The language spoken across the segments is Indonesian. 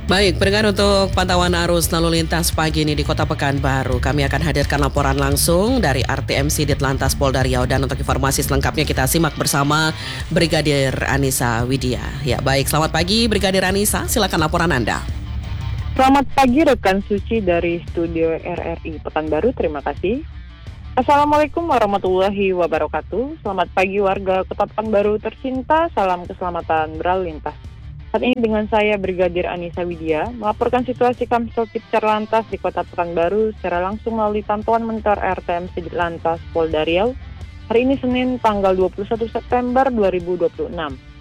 Baik, pendengar untuk pantauan arus lalu lintas pagi ini di Kota Pekanbaru. Kami akan hadirkan laporan langsung dari RTMC Ditlantas Polda Riau dan untuk informasi selengkapnya kita simak bersama Brigadir Anissa Widya. Ya, baik, selamat pagi Brigadir Anissa, silakan laporan Anda. Selamat pagi rekan Suci dari Studio RRI Pekanbaru, terima kasih. Assalamualaikum warahmatullahi wabarakatuh. Selamat pagi warga Kota Pekanbaru tercinta, salam keselamatan berlalu lintas. Saat ini dengan saya Brigadir Anissa Widya melaporkan situasi Kamsel Tipcar Lantas di Kota Pekanbaru secara langsung melalui pantauan Monitor RTMC Ditlantas Polda Riau. Hari ini Senin tanggal 21 September 2026.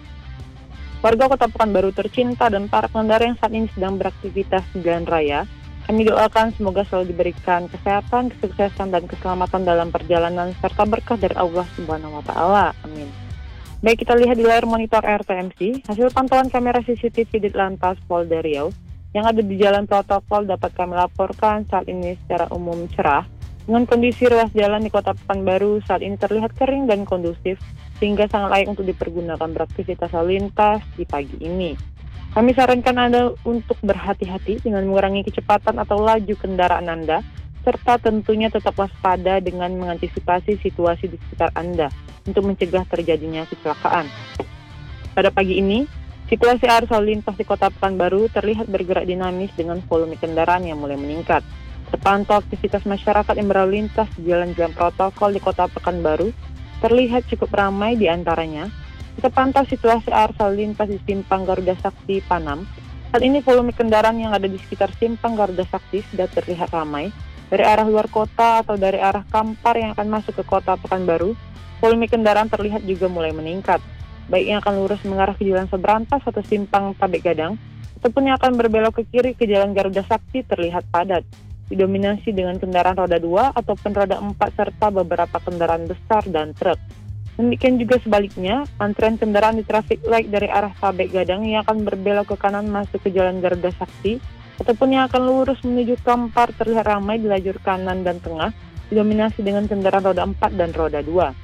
Warga Kota Pekanbaru tercinta dan para pengendara yang saat ini sedang beraktivitas di jalan raya, kami doakan semoga selalu diberikan kesehatan, kesuksesan, dan keselamatan dalam perjalanan serta berkah dari Allah Subhanahu wa Ta'ala. Amin. Baik, kita lihat di layar monitor RTMC, hasil pantauan kamera CCTV Ditlantas Polda Riau yang ada di jalan protokol dapat kami laporkan saat ini secara umum cerah, dengan kondisi ruas jalan di Kota Pekanbaru saat ini terlihat kering dan kondusif, sehingga sangat layak untuk dipergunakan beraktivitas lalu lintas di pagi ini. Kami sarankan Anda untuk berhati-hati dengan mengurangi kecepatan atau laju kendaraan Anda, serta tentunya tetap waspada dengan mengantisipasi situasi di sekitar Anda untuk mencegah terjadinya kecelakaan. Pada pagi ini, situasi arus lalu lintas di Kota Pekanbaru terlihat bergerak dinamis dengan volume kendaraan yang mulai meningkat. Terpantau aktivitas masyarakat yang berlalu lintas di jalan-jalan protokol di Kota Pekanbaru terlihat cukup ramai di antaranya. Kita pantau situasi arus lalu lintas di Simpang Garuda Sakti Panam. Saat ini volume kendaraan yang ada di sekitar Simpang Garuda Sakti sudah terlihat ramai. Dari arah luar kota atau dari arah Kampar yang akan masuk ke Kota Pekanbaru, volume kendaraan terlihat juga mulai meningkat. Baik yang akan lurus mengarah ke Jalan Seberantas atau Simpang Tabek Gadang, ataupun yang akan berbelok ke kiri ke Jalan Garuda Sakti terlihat padat, didominasi dengan kendaraan roda 2 ataupun roda 4 serta beberapa kendaraan besar dan truk. Demikian juga sebaliknya, antrian kendaraan di traffic light dari arah Tabek Gadang yang akan berbelok ke kanan masuk ke Jalan Garuda Sakti, ataupun yang akan lurus menuju Kampar terlihat ramai di lajur kanan dan tengah, didominasi dengan kendaraan roda 4 dan roda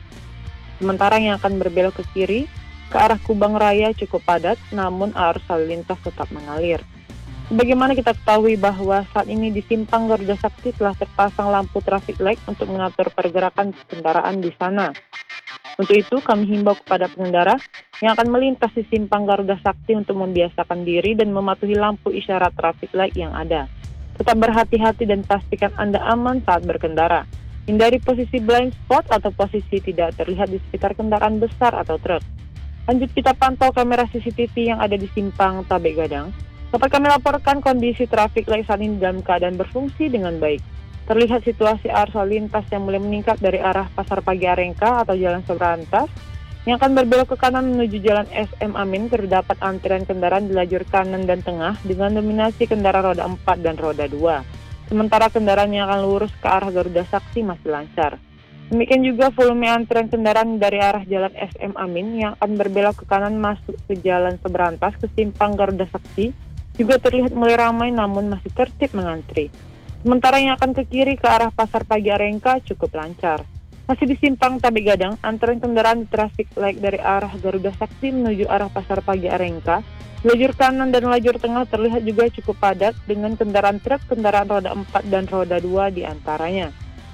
2. Sementara yang akan berbelok ke kiri, ke arah Kubang Raya cukup padat, namun arus lalu lintas tetap mengalir. Sebagaimana kita ketahui bahwa saat ini di Simpang Garuda Sakti telah terpasang lampu traffic light untuk mengatur pergerakan kendaraan di sana. Untuk itu, kami himbau kepada pengendara yang akan melintas di Simpang Garuda Sakti untuk membiasakan diri dan mematuhi lampu isyarat traffic light yang ada. Tetap berhati-hati dan pastikan Anda aman saat berkendara. Hindari posisi blind spot atau posisi tidak terlihat di sekitar kendaraan besar atau truk. Lanjut kita pantau kamera CCTV yang ada di Simpang Tabek Gadang. Dapat kami laporkan kondisi traffic light saat ini dalam keadaan berfungsi dengan baik. Terlihat situasi arus lalu lintas yang mulai meningkat dari arah Pasar Pagi Arengka atau Jalan Seberantas yang akan berbelok ke kanan menuju Jalan SM Amin. Terdapat antrian kendaraan di lajur kanan dan tengah dengan dominasi kendaraan roda 4 dan roda 2. Sementara kendaraan yang akan lurus ke arah Garuda Sakti masih lancar. Demikian juga volume antrian kendaraan dari arah Jalan SM Amin yang akan berbelok ke kanan masuk ke Jalan Seberantas ke Simpang Garuda Sakti juga terlihat mulai ramai namun masih tertib mengantri. Sementara yang akan ke kiri ke arah Pasar Pagi Arengka cukup lancar. Masih di Simpang Tabek Gadang, antrian kendaraan di traffic light dari arah Garuda Sakti menuju arah Pasar Pagi Arengka, lajur kanan dan lajur tengah terlihat juga cukup padat dengan kendaraan truk, kendaraan roda 4 dan roda 2 di antaranya.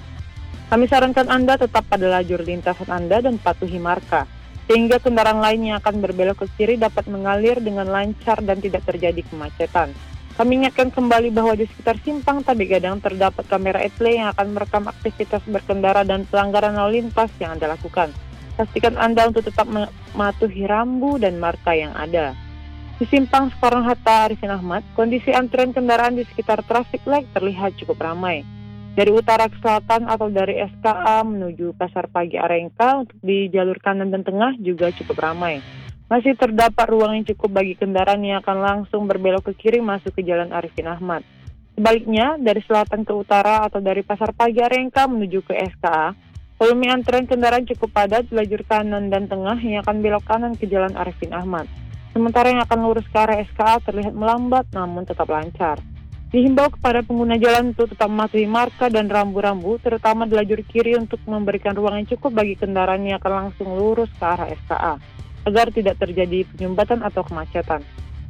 Kami sarankan Anda tetap pada lajur lintasan Anda dan patuhi marka, sehingga kendaraan lain yang akan berbelok ke kiri dapat mengalir dengan lancar dan tidak terjadi kemacetan. Kami ingatkan kembali bahwa di sekitar Simpang Tabek Gadang terdapat kamera etle yang akan merekam aktivitas berkendara dan pelanggaran lalu lintas yang Anda lakukan. Pastikan Anda untuk tetap mematuhi rambu dan marka yang ada. Di Simpang Soekarno-Hatta Arifin Ahmad, kondisi antrian kendaraan di sekitar traffic light terlihat cukup ramai. Dari utara ke selatan atau dari SKA menuju Pasar Pagi Arengka untuk di jalur kanan dan tengah juga cukup ramai. Masih terdapat ruang yang cukup bagi kendaraan yang akan langsung berbelok ke kiri masuk ke Jalan Arifin Ahmad. Sebaliknya, dari selatan ke utara atau dari Pasar Pagi Arengka menuju ke SKA, volume antrian kendaraan cukup padat di lajur kanan dan tengah yang akan belok kanan ke Jalan Arifin Ahmad. Sementara yang akan lurus ke arah SKA terlihat melambat namun tetap lancar. Dihimbau kepada pengguna jalan untuk tetap mematuhi marka dan rambu-rambu, terutama di lajur kiri untuk memberikan ruang yang cukup bagi kendaraan yang akan langsung lurus ke arah SKA, agar tidak terjadi penyumbatan atau kemacetan.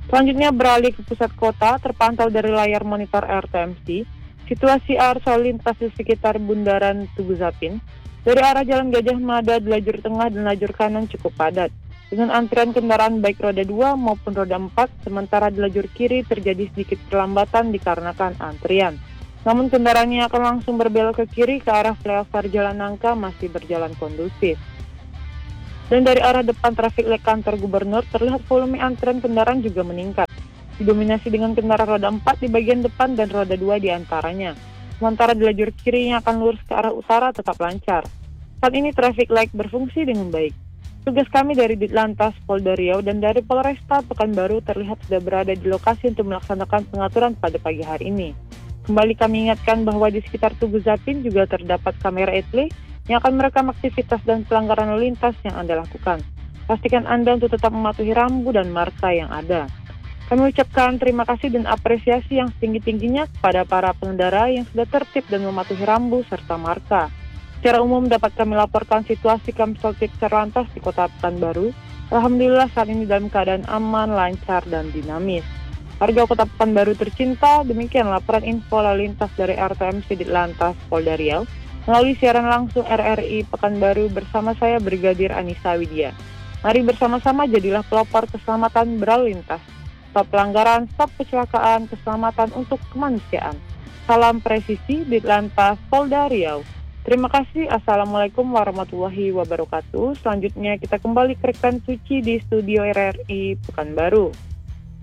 Selanjutnya beralih ke pusat kota, terpantau dari layar monitor RTMC, situasi arus lalu lintas di sekitar Bundaran Tugu Zapin, dari arah Jalan Gajah Mada di lajur tengah dan lajur kanan cukup padat, dengan antrian kendaraan baik roda 2 maupun roda 4, sementara di lajur kiri terjadi sedikit perlambatan dikarenakan antrian. Namun kendaraan yang akan langsung berbelok ke kiri ke arah flyover Jalan Nangka masih berjalan kondusif. Dan dari arah depan trafik lek kantor gubernur terlihat volume antrian kendaraan juga meningkat, didominasi dengan kendaraan roda 4 di bagian depan dan roda 2 di antaranya. Sementara di lajur kiri yang akan lurus ke arah utara tetap lancar. Saat ini trafik light berfungsi dengan baik. Tugas kami dari Ditlantas Polda Riau dan dari Polresta Pekanbaru terlihat sudah berada di lokasi untuk melaksanakan pengaturan pada pagi hari ini. Kembali kami ingatkan bahwa di sekitar Tugu Zapin juga terdapat kamera etle yang akan merekam aktivitas dan pelanggaran lalu lintas yang Anda lakukan. Pastikan Anda untuk tetap mematuhi rambu dan marka yang ada. Kami ucapkan terima kasih dan apresiasi yang setinggi-tingginya kepada para pengendara yang sudah tertib dan mematuhi rambu serta marka. Secara umum dapat kami laporkan situasi Kamsel Tipcar Lantas di Kota Pekanbaru. Alhamdulillah saat ini dalam keadaan aman, lancar, dan dinamis. Warga Kota Pekanbaru tercinta, demikian laporan info lalu lintas dari RTMC Ditlantas Polda Riau melalui siaran langsung RRI Pekanbaru bersama saya Brigadir Anissa Widya. Mari bersama-sama jadilah pelopor keselamatan berlalu lintas. Stop pelanggaran, stop kecelakaan, keselamatan untuk kemanusiaan. Salam presisi Ditlantas Polda Riau. Terima kasih. Assalamualaikum warahmatullahi wabarakatuh. Selanjutnya kita kembali ke rekan Suci di studio RRI Pekanbaru.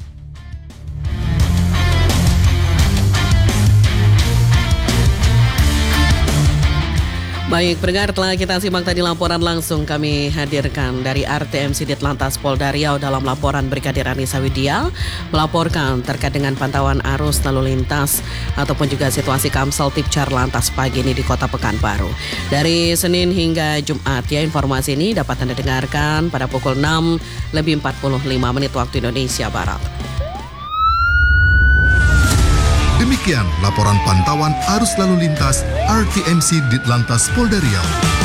Baik, pendengar, telah kita simak tadi laporan langsung kami hadirkan dari RTMC Ditlantas Polda Riau dalam laporan Brigadir Anissa Widya melaporkan terkait dengan pantauan arus lalu lintas ataupun juga situasi Kamsel Tipcar Lantas pagi ini di Kota Pekanbaru. Dari Senin hingga Jumat ya, informasi ini dapat Anda dengarkan pada pukul 6:45 waktu Indonesia Barat. Demikian laporan pantauan arus lalu lintas RTMC Ditlantas Polda Riau.